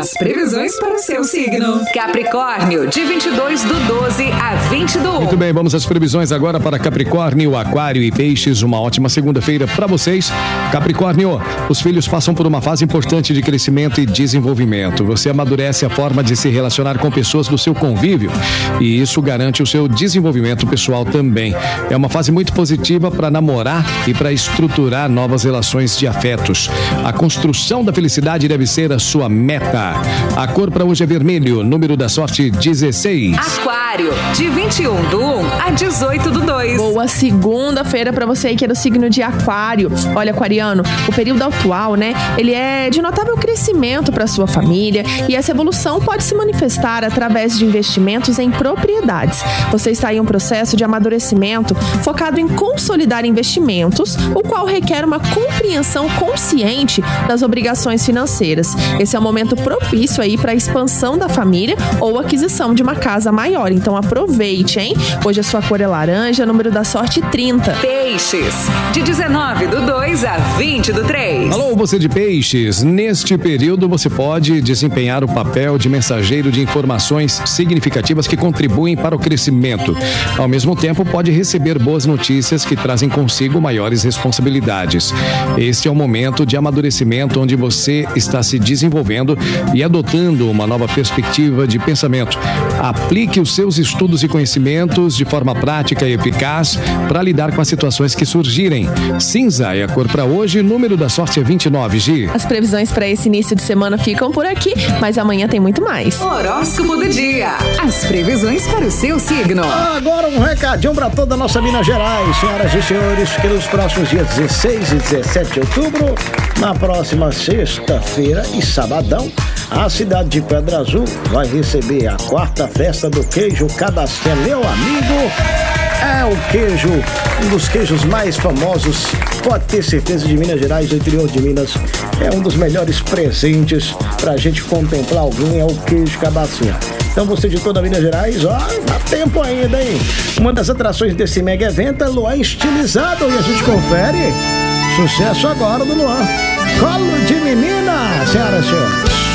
As previsões para o seu signo. Capricórnio, de 22/12 a 20/1. Muito bem, vamos às previsões agora para Capricórnio, Aquário e Peixes. Uma ótima segunda-feira para vocês. Capricórnio, os filhos passam por uma fase importante de crescimento e desenvolvimento. Você amadurece a forma de se relacionar com pessoas do seu convívio e isso garante o seu desenvolvimento pessoal também. É uma fase muito positiva para namorar e para estruturar novas relações de afetos. A construção da felicidade deve ser a sua meta. A cor para hoje é vermelho, número da sorte 16. Aquário, de 21/1 a 18/2. Boa segunda-feira para você aí que é do signo de Aquário. Olha, aquariano, o período atual, né? Ele é de notável crescimento para sua família e essa evolução pode se manifestar através de investimentos em propriedades. Você está em um processo de amadurecimento focado em consolidar investimentos, o qual requer uma compreensão consciente das obrigações financeiras. Esse é um momento propício aí para a expansão da família ou aquisição de uma casa maior. Então aproveite, hein? Hoje a sua cor é laranja, número da sorte 30. Peixes, de 19/2 a 20/3. Alô, você de Peixes. Neste período você pode desempenhar o papel de mensageiro de informações significativas que contribuem para o crescimento. Ao mesmo tempo, pode receber boas notícias que trazem consigo maiores responsabilidades. Este é um momento de amadurecimento onde você está se desenvolvendo e adotando uma nova perspectiva de pensamento. Aplique os seus estudos e conhecimentos de forma prática e eficaz para lidar com as situações que surgirem. Cinza é a cor para hoje, número da sorte é 29, Gi. As previsões para esse início de semana ficam por aqui, mas amanhã tem muito mais. Horóscopo do dia. As previsões para o seu signo. Agora um recadinho para toda a nossa Minas Gerais, senhoras e senhores, que nos próximos dias 16 e 17 de outubro, na próxima sexta-feira e sabadão, a cidade de Pedra Azul vai receber a 4ª festa do queijo Cadasté. Meu amigo, é o queijo, um dos queijos mais famosos, pode ter certeza, de Minas Gerais, do interior de Minas. É um dos melhores presentes pra gente contemplar alguém, é o queijo Cadasté. Então você de toda Minas Gerais, ó, dá tempo ainda, hein? Uma das atrações desse mega evento é Luan estilizado e a gente confere sucesso agora do Luan. Colo de menina, senhoras e senhores.